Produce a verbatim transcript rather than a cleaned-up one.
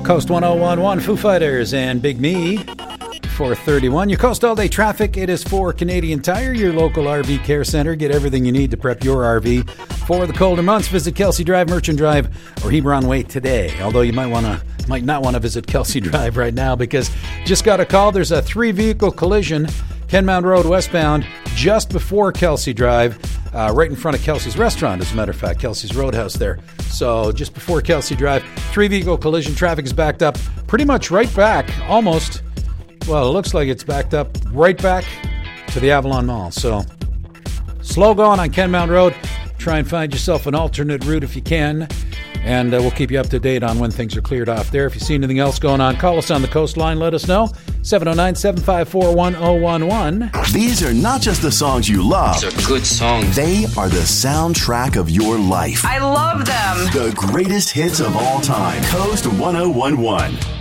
Coast one oh one one, Foo Fighters and Big Me. four thirty-one. Your Coast All-Day Traffic, it is for Canadian Tire, your local R V care center. Get everything you need to prep your R V for the colder months. Visit Kelsey Drive, Merchant Drive, or Hebron Way today. Although you might want to, might not want to visit Kelsey Drive right now because just got a call. There's a three-vehicle collision, Kenmount Road westbound, just before Kelsey Drive, uh, right in front of Kelsey's Restaurant, as a matter of fact, Kelsey's Roadhouse there. So just before Kelsey Drive, three-vehicle collision. Traffic is backed up pretty much right back, almost. Well, it looks like it's backed up right back to the Avalon Mall. So slow going on Kenmount Road. Try and find yourself an alternate route if you can. And uh, we'll keep you up to date on when things are cleared off there. If you see anything else going on, call us on the coastline. Let us know. seven oh nine, seven five four, one oh one one. These are not just the songs you love. These are good songs. They are the soundtrack of your life. I love them. The greatest hits of all time. Coast one oh one one.